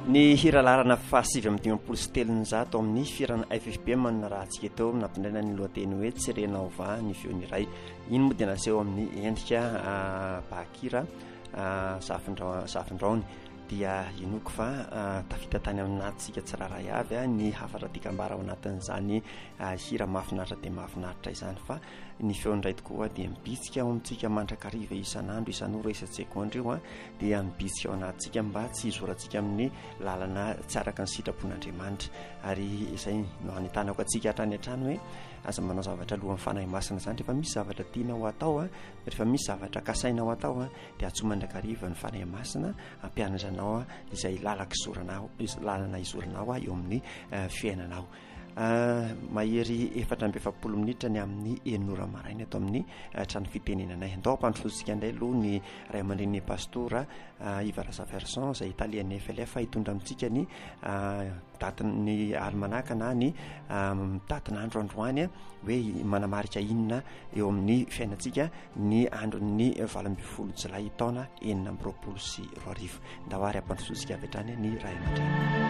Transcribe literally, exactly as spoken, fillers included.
ny hiralarana fahasivy amin'ny dimampolo sy telonjato amin'ny firana F F P manana raha antsika teo nampindraina ny lohateny hoe tserena ova ny feony iray iny moa dia naseho amin'ny endrika bahakira safindraony dia inoko fa tafita tany amin'natitsika tsiraray avy a ny hafatra tikambara ao anatin'izany hira mahafinaritra dia mahafinaritra izany fa ny feon'iray tokoa dia mibitsika ao amintsika mandrakariva isan'andro isan'ora isa-tsekondy io a dia mibitsika ao anatintsika mba tsy hizorantsika amin'ny lalana tsy araka ny sitrapon'Andriamanitra ary izay no hanitanako antsika hatrany hatrany hoe aza manao zavatra alohan'ny fanahy masina izany rehefa misy zavatra tianao atao a rehefa misy zavatra kasainao atao a dia atsoa mandrakariva ny fanahy masina ampianatranao a izay lalaka izoranao lalana izoranao a eo amin'ny fiainanao. Mahery efatra amby efapolo minitra ny amin'ny enora maraina ato amin'ny trano fitenenanay. Andao ampandrosotsika indray aloha ny ray aman-dren'ny pastora Iva Razaverson izay italian'ny F L F hitondra amintsika ny datin'ny almanaka na ny datin'andro androany hoe manamarika inona eo amin'ny fiainantsika ny andron'ny valo ambin'ny folo jolay taona enina amby roapolo sy roa arivo. Ndao ary ampandrosotsika avy hatrany ny ray aman-dreny.